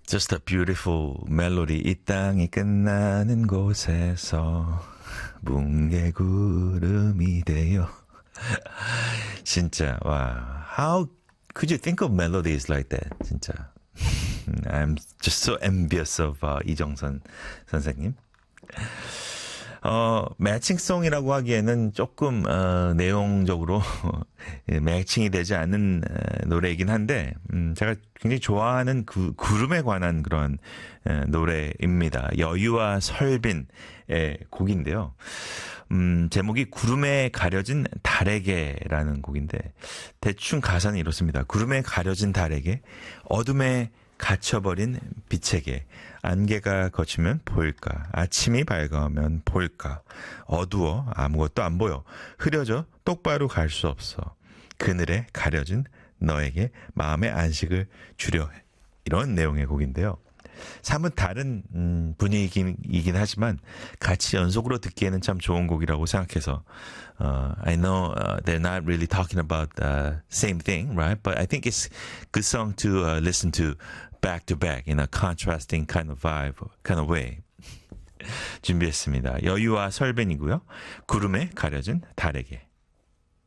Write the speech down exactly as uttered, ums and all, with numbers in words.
Just a beautiful melody. 이 땅이 끝나는 곳에서 뭉게구름이 되어. 진짜 와. How could you think of melodies like that? 진짜. I'm just so envious of uh, 이정선 선생님. 어, 매칭송이라고 하기에는 조금 어, 내용적으로 매칭이 되지 않는 어, 노래이긴 한데 음, 제가 굉장히 좋아하는 그 구름에 관한 그런 어, 노래입니다. 여유와 설빈의 곡인데요. 음, 제목이 구름에 가려진 달에게라는 곡인데 대충 가사는 이렇습니다. 구름에 가려진 달에게 어둠에 갇혀버린 빛에게 안개가 걷히면 보일까 아침이 밝아오면 보일까 어두워 아무것도 안 보여 흐려져 똑바로 갈 수 없어 그늘에 가려진 너에게 마음의 안식을 주려 해. 이런 내용의 곡인데요. 사뭇 다른 음, 분위기이긴 하지만 같이 연속으로 듣기에는 참 좋은 곡이라고 생각해서 uh, I know uh, they're not really talking about the uh, same thing, right? But I think it's a good song to uh, listen to back to back in a contrasting kind of vibe, kind of way. 준비했습니다. 여유와 설벤이고요. 구름에 가려진 달에게.